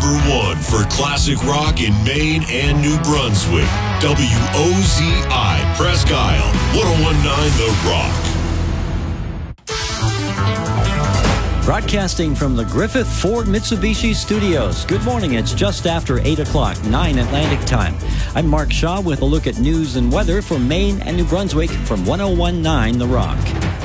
#1 for classic rock in Maine and New Brunswick. WOZI Presque Isle, 1019 The Rock. Broadcasting from the Griffith Ford Mitsubishi Studios. Good morning. It's just after 8 o'clock, 9 Atlantic time. I'm Mark Shaw with a look at news and weather from Maine and New Brunswick from 1019 The Rock.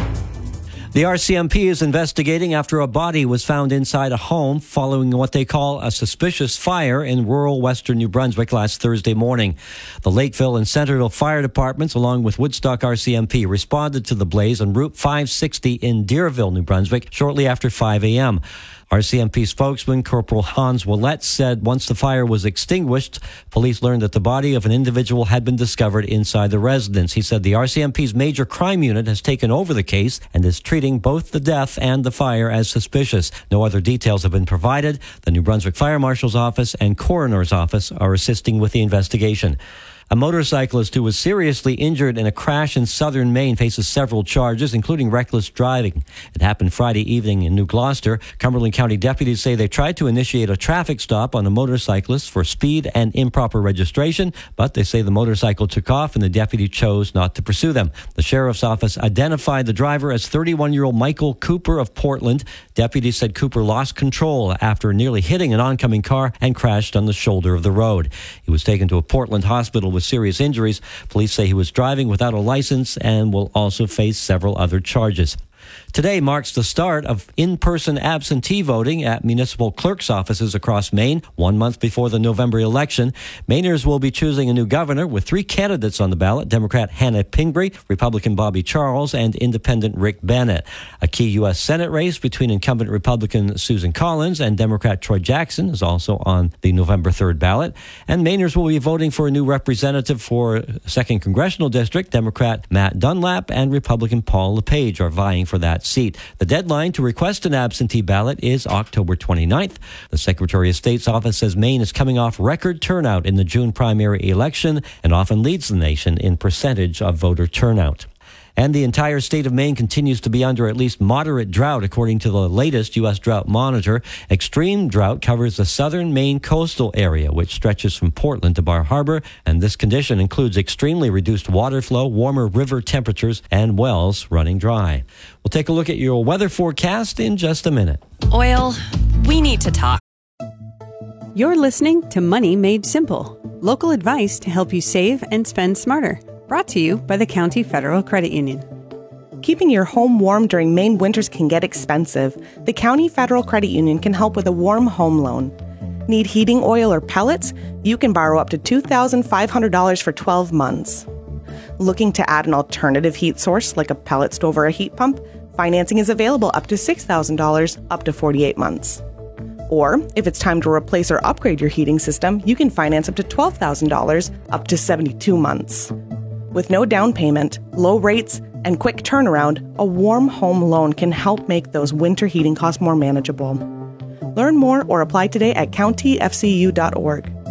The RCMP is investigating after a body was found inside a home following what they call a suspicious fire in rural western New Brunswick last Thursday morning. The Lakeville and Centerville fire departments, along with Woodstock RCMP, responded to the blaze on Route 560 in Deerville, New Brunswick, shortly after 5 a.m. RCMP spokesman Corporal Hans Willett said once the fire was extinguished, police learned that the body of an individual had been discovered inside the residence. He said the RCMP's major crime unit has taken over the case and is treating both the death and the fire as suspicious. No other details have been provided. The New Brunswick Fire Marshal's Office and Coroner's Office are assisting with the investigation. A motorcyclist who was seriously injured in a crash in southern Maine faces several charges, including reckless driving. It happened Friday evening in New Gloucester. Cumberland County deputies say they tried to initiate a traffic stop on a motorcyclist for speed and improper registration, but they say the motorcycle took off and the deputy chose not to pursue them. The sheriff's office identified the driver as 31-year-old Michael Cooper of Portland. Deputies said Cooper lost control after nearly hitting an oncoming car and crashed on the shoulder of the road. He was taken to a Portland hospital with serious injuries. Police say he was driving without a license and will also face several other charges. Today marks the start of in-person absentee voting at municipal clerk's offices across Maine, 1 month before the November election. Mainers will be choosing a new governor with 3 candidates on the ballot: Democrat Hannah Pingree, Republican Bobby Charles, and Independent Rick Bennett. A key U.S. Senate race between incumbent Republican Susan Collins and Democrat Troy Jackson is also on the November 3rd ballot. And Mainers will be voting for a new representative for 2nd Congressional District. Democrat Matt Dunlap and Republican Paul LePage are vying for that seat. The deadline to request an absentee ballot is October 29th. The Secretary of State's office says Maine is coming off record turnout in the June primary election and often leads the nation in percentage of voter turnout. And the entire state of Maine continues to be under at least moderate drought, according to the latest U.S. Drought Monitor. Extreme drought covers the southern Maine coastal area, which stretches from Portland to Bar Harbor, and this condition includes extremely reduced water flow, warmer river temperatures, and wells running dry. We'll take a look at your weather forecast in just a minute. Oil, we need to talk. You're listening to Money Made Simple, local advice to help you save and spend smarter. Brought to you by the County Federal Credit Union. Keeping your home warm during Maine winters can get expensive. The County Federal Credit Union can help with a warm home loan. Need heating oil or pellets? You can borrow up to $2,500 for 12 months. Looking to add an alternative heat source like a pellet stove or a heat pump? Financing is available up to $6,000 up to 48 months. Or, if it's time to replace or upgrade your heating system, you can finance up to $12,000 up to 72 months. With no down payment, low rates, and quick turnaround, a warm home loan can help make those winter heating costs more manageable. Learn more or apply today at countyfcu.org.